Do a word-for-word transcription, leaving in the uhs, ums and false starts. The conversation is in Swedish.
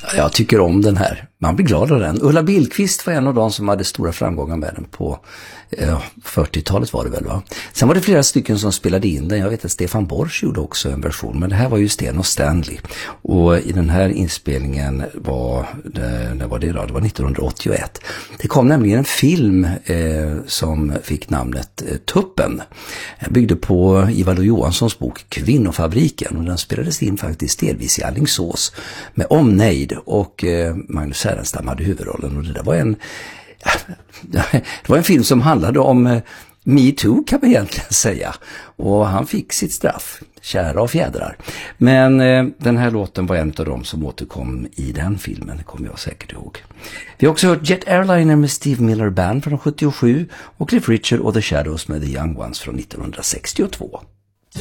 Jag tycker om den här. Man blir glad av den. Ulla Billqvist var en av de som hade stora framgångar med den på eh, fyrtiotalet var det väl, va? Sen var det flera stycken som spelade in den. Jag vet att Stefan Borsch gjorde också en version, men det här var ju Sten och Stanley. Och i den här inspelningen var det, det var det då, det var nittonhundraåttioett. Det kom nämligen en film eh, som fick namnet eh, Tuppen. Den byggde på Ivar Johanssons bok Kvinnofabriken, och den spelades in faktiskt delvis i Alingsås med omnejd, och eh, Magnus Härenstam hade huvudrollen, och det där var en det var en film som handlade om eh, Me Too, kan man egentligen säga, och han fick sitt straff, kära och fjädrar. Men eh, den här låten var en av dem som återkom i den filmen, det kommer jag säkert ihåg. Vi har också hört Jet Airliner med Steve Miller Band från sjuttiosju och Cliff Richard och The Shadows med The Young Ones från nittonhundrasextiotvå.